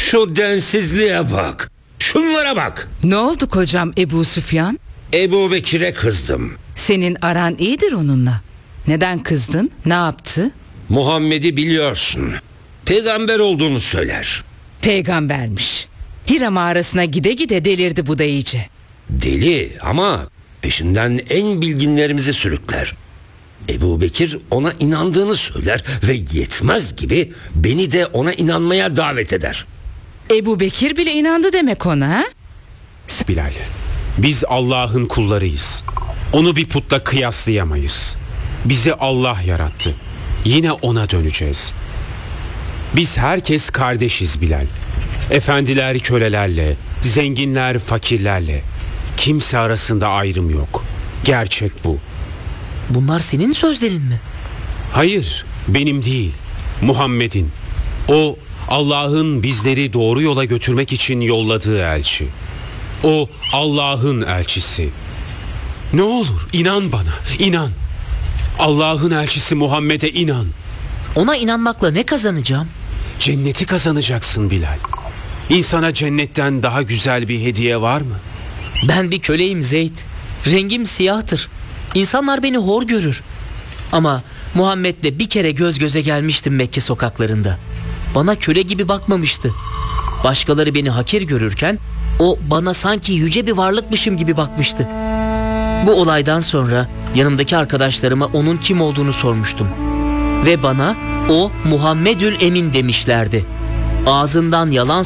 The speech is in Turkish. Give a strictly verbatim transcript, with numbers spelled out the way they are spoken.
Şu densizliğe bak. Şunlara bak. Ne oldu kocam Ebu Süfyan? Ebu Bekir'e kızdım. Senin aran iyidir onunla. Neden kızdın? Ne yaptı? Muhammed'i biliyorsun. Peygamber olduğunu söyler. Peygambermiş. Hira mağarasına gide gide delirdi bu da iyice. Deli ama peşinden en bilginlerimizi sürükler. Ebu Bekir ona inandığını söyler ve yetmez gibi beni de ona inanmaya davet eder. Ebu Bekir bile inandı demek ona, ha? Bilal, biz Allah'ın kullarıyız. Onu bir putla kıyaslayamayız. Bizi Allah yarattı. Yine ona döneceğiz. Biz herkes kardeşiz Bilal. Efendiler kölelerle, zenginler fakirlerle. Kimse arasında ayrım yok. Gerçek bu. Bunlar senin sözlerin mi? Hayır, benim değil, Muhammed'in. O Allah'ın bizleri doğru yola götürmek için yolladığı elçi. O Allah'ın elçisi. Ne olur inan bana, inan. Allah'ın elçisi Muhammed'e inan. Ona inanmakla ne kazanacağım? Cenneti kazanacaksın Bilal. İnsana cennetten daha güzel bir hediye var mı? Ben bir köleyim Zeyd. Rengim siyahtır. İnsanlar beni hor görür. Ama Muhammed'le bir kere göz göze gelmiştim Mekke sokaklarında. Bana köle gibi bakmamıştı. Başkaları beni hakir görürken o bana sanki yüce bir varlıkmışım gibi bakmıştı. Bu olaydan sonra yanımdaki arkadaşlarıma onun kim olduğunu sormuştum. Ve bana o Muhammedül Emin demişlerdi. Ağzından yalan